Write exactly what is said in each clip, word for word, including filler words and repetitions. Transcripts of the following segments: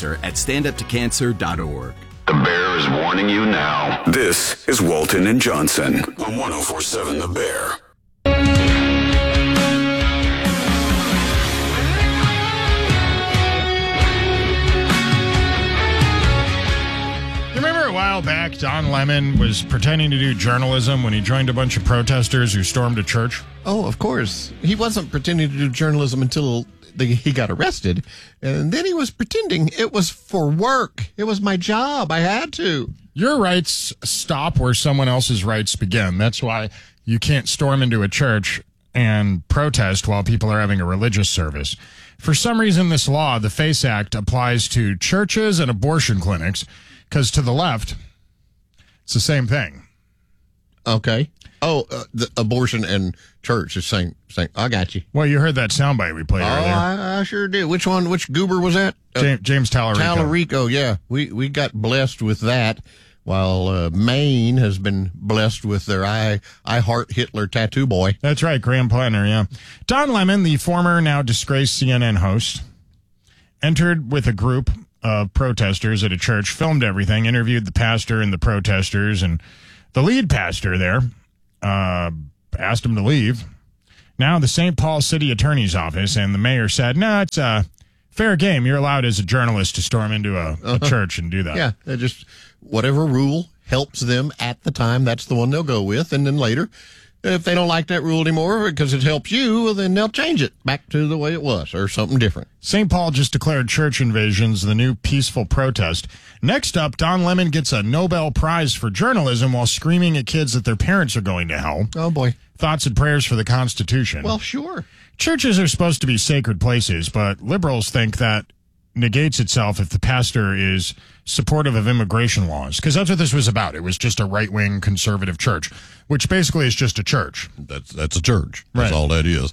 cancer at stand up to cancer dot org. The Bear is warning you now. This is Walton and Johnson on one oh four point seven The Bear. You remember a while back, Don Lemon was pretending to do journalism when he joined a bunch of protesters who stormed a church? Oh, of course. He wasn't pretending to do journalism until the, he got arrested. And then he was pretending it was for work. It was my job. I had to. Your rights stop where someone else's rights begin. That's why you can't storm into a church and protest while people are having a religious service. For some reason, this law, the FACE Act, applies to churches and abortion clinics, because to the left, it's the same thing. Okay. Oh, uh, the abortion and church is same. Same. I got you. Well, you heard that soundbite we played oh, earlier. I, I sure did. Which one? Which goober was that? Uh, James, James Tallarico. Tallarico. Yeah, we we got blessed with that. While uh, Maine has been blessed with their I I Heart Hitler tattoo boy. That's right, Graham Plattner. Yeah, Don Lemon, the former now disgraced C N N host, entered with a group of protesters at a church, filmed everything, interviewed the pastor and the protesters, and the lead pastor there uh, asked him to leave. Now the Saint Paul City Attorney's Office and the mayor said, no, it's a fair game. You're allowed as a journalist to storm into a, a uh-huh. church and do that. Yeah, they just whatever rule helps them at the time, that's the one they'll go with. And then later, if they don't like that rule anymore because it helps you, well, then they'll change it back to the way it was or something different. Saint Paul just declared church invasions the new peaceful protest. Next up, Don Lemon gets a Nobel Prize for journalism while screaming at kids that their parents are going to hell. Oh, boy. Thoughts and prayers for the Constitution. Well, sure. Churches are supposed to be sacred places, but liberals think that negates itself if the pastor is supportive of immigration laws, because that's what this was about. It was just a right-wing conservative church, which basically is just a church. That's that's a church. That's right. all that is.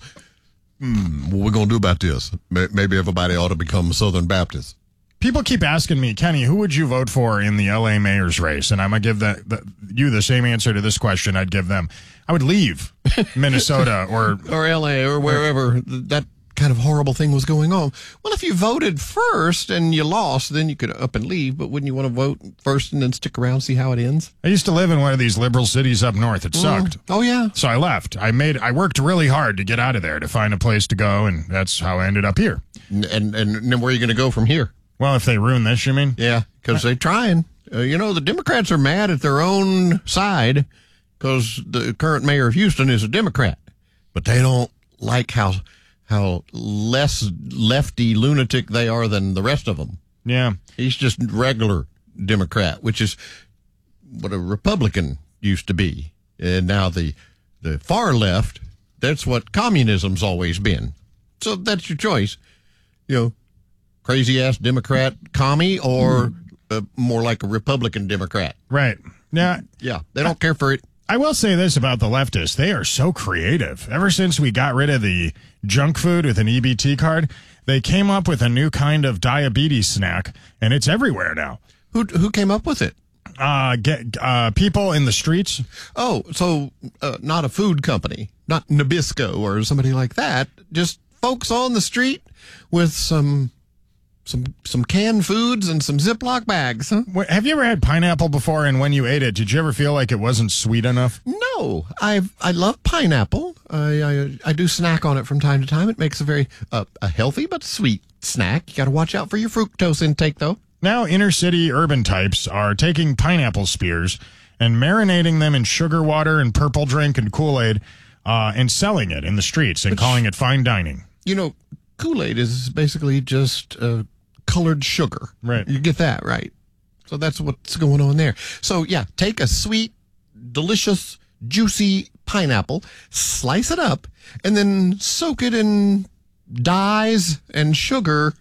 Hmm, what are we going to do about this? Maybe everybody ought to become Southern Baptist. People keep asking me, Kenny, who would you vote for in the L A mayor's race? And I'm going to give the, the, you the same answer to this question I'd give them. I would leave Minnesota or... or L A or wherever or, that kind of horrible thing was going on. Well, if you voted first and you lost, then you could up and leave, but wouldn't you want to vote first and then stick around, see how it ends? I used to live in one of these liberal cities up north. It sucked. Mm. Oh, yeah. So I left. I made. I worked really hard to get out of there, to find a place to go, and that's how I ended up here. And, and, and then where are you going to go from here? Well, if they ruin this, you mean? Yeah, because they're trying. Uh, you know, the Democrats are mad at their own side because the current mayor of Houston is a Democrat, but they don't like how how less lefty lunatic they are than the rest of them. Yeah. He's just regular Democrat, which is what a Republican used to be. And now the the far left, that's what communism's always been. So that's your choice. You know, crazy-ass Democrat commie or uh, more like a Republican Democrat. Right. Yeah. Yeah, they don't care for it. I will say this about the leftists. They are so creative. Ever since we got rid of the junk food with an E B T card, they came up with a new kind of diabetes snack, and it's everywhere now. Who who came up with it? Uh, get uh, people in the streets. Oh, so uh, not a food company, not Nabisco or somebody like that. Just folks on the street with some... Some some canned foods and some Ziploc bags, huh? Wait, have you ever had pineapple before, and when you ate it, did you ever feel like it wasn't sweet enough? No. I I love pineapple. I, I I do snack on it from time to time. It makes a very uh, a healthy but sweet snack. You got to watch out for your fructose intake, though. Now inner-city urban types are taking pineapple spears and marinating them in sugar water and purple drink and Kool-Aid uh, and selling it in the streets and Which, calling it fine dining. You know, Kool-Aid is basically just uh, colored sugar. Right. You get that, right? So that's what's going on there. So, yeah, take a sweet, delicious, juicy pineapple, slice it up, and then soak it in dyes and sugar,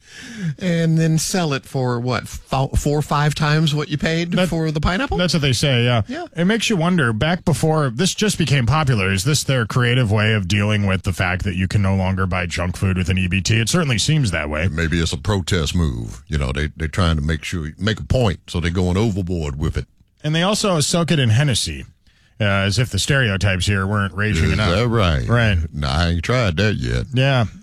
and then sell it for, what, four or five times what you paid that, for the pineapple? That's what they say, yeah. Yeah. It makes you wonder, back before this just became popular, is this their creative way of dealing with the fact that you can no longer buy junk food with an E B T? It certainly seems that way. Maybe it's a protest move. You know, they, they're trying to make sure, make a point, so they're going overboard with it. And they also soak it in Hennessy, uh, as if the stereotypes here weren't raging is enough. Is that right? Right. No, I ain't tried that yet. Yeah.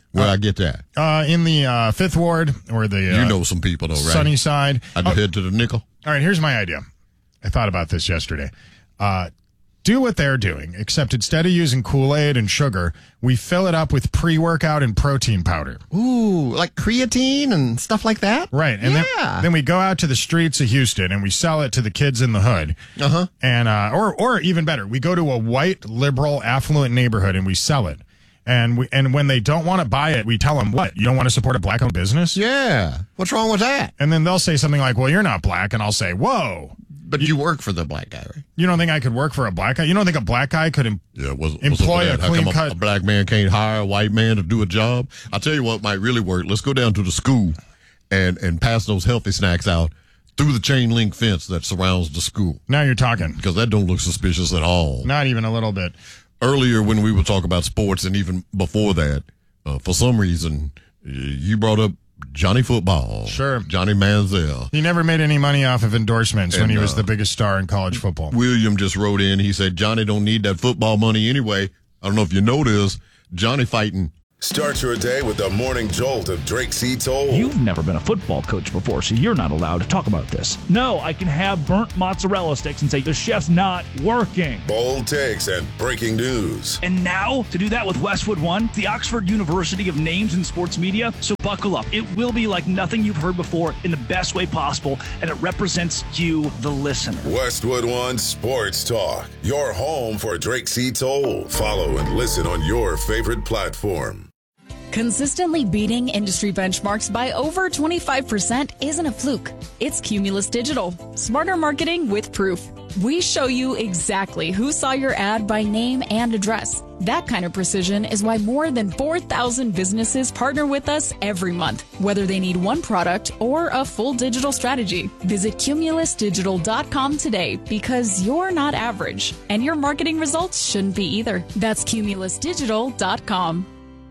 Where uh, I get that? Uh, in the uh, Fifth Ward or the uh, you know some people though, right? Sunny Side. I'd oh, head to the Nickel. All right, here's my idea. I thought about this yesterday. Uh, do what they're doing, except instead of using Kool-Aid and sugar, we fill it up with pre-workout and protein powder. Ooh, like creatine and stuff like that? Right. And yeah. then, then we go out to the streets of Houston and we sell it to the kids in the hood. Uh-huh. And, uh, or, or even better, we go to a white, liberal, affluent neighborhood and we sell it. And we, and when they don't want to buy it, we tell them, what, you don't want to support a black-owned business? Yeah. What's wrong with that? And then they'll say something like, well, you're not black. And I'll say, whoa. But you, you work for the black guy, right? You don't think I could work for a black guy? You don't think a black guy could em- yeah, what's, employ what's a clean How come cut? A, a black man can't hire a white man to do a job? I'll tell you what might really work. Let's go down to the school and, and pass those healthy snacks out through the chain link fence that surrounds the school. Now you're talking. Because that don't look suspicious at all. Not even a little bit. Earlier when we were talking about sports and even before that, uh, for some reason, you brought up Johnny Football. Sure. Johnny Manziel. He never made any money off of endorsements and, when he was uh, the biggest star in college football. William just wrote in. He said, Johnny don't need that football money anyway. I don't know if you know this. Johnny fighting. Start your day with the morning jolt of Drake C. Toll. You've never been a football coach before, so you're not allowed to talk about this. No, I can have burnt mozzarella sticks and say the chef's not working. Bold takes and breaking news. And now, to do that with Westwood One, the Oxford University of Names in Sports Media. So buckle up. It will be like nothing you've heard before in the best way possible, and it represents you, the listener. Westwood One Sports Talk, your home for Drake C. Toll. Follow and listen on your favorite platform. Consistently beating industry benchmarks by over twenty-five percent isn't a fluke. It's Cumulus Digital. Smarter marketing with proof. We show you exactly who saw your ad by name and address. That kind of precision is why more than four thousand businesses partner with us every month, whether they need one product or a full digital strategy. Visit cumulus digital dot com today because you're not average, and your marketing results shouldn't be either. That's cumulus digital dot com.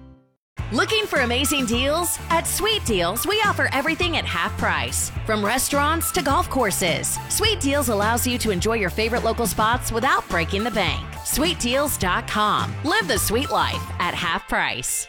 Looking for amazing deals? At Sweet Deals, we offer everything at half price. From restaurants to golf courses, Sweet Deals allows you to enjoy your favorite local spots without breaking the bank. sweet deals dot com. Live the sweet life at half price.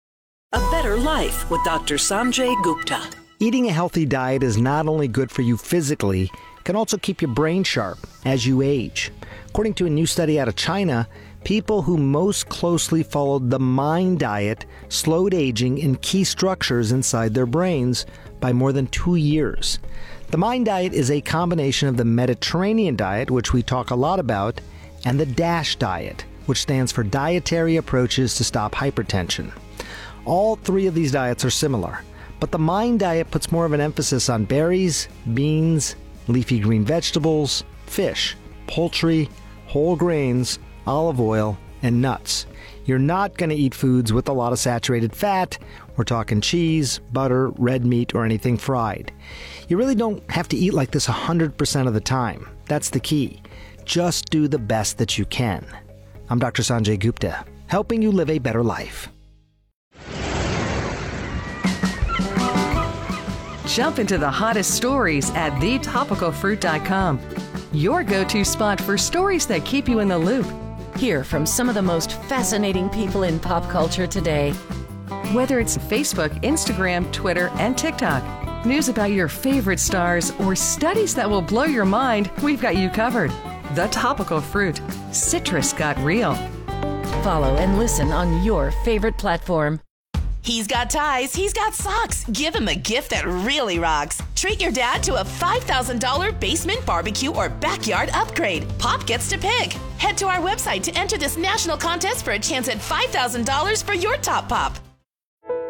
A better life with Doctor Sanjay Gupta. Eating a healthy diet is not only good for you physically, it can also keep your brain sharp as you age. According to a new study out of China, people who most closely followed the MIND diet slowed aging in key structures inside their brains by more than two years. The MIND diet is a combination of the Mediterranean diet, which we talk a lot about, and the DASH diet, which stands for Dietary Approaches to Stop Hypertension. All three of these diets are similar, but the MIND diet puts more of an emphasis on berries, beans, leafy green vegetables, fish, poultry, whole grains, olive oil, and nuts. You're not going to eat foods with a lot of saturated fat. We're talking cheese, butter, red meat, or anything fried. You really don't have to eat like this one hundred percent of the time. That's the key. Just do the best that you can. I'm Doctor Sanjay Gupta, helping you live a better life. Jump into the hottest stories at the topical fruit dot com. Your go-to spot for stories that keep you in the loop. Hear from some of the most fascinating people in pop culture today. Whether it's Facebook, Instagram, Twitter, and TikTok, news about your favorite stars, or studies that will blow your mind, we've got you covered. The Topical Fruit. Citrus got real. Follow and listen on your favorite platform. He's got ties, he's got socks. Give him a gift that really rocks. Treat your dad to a five thousand dollars basement barbecue or backyard upgrade. Pop gets to pick. Head to our website to enter this national contest for a chance at five thousand dollars for your top pop.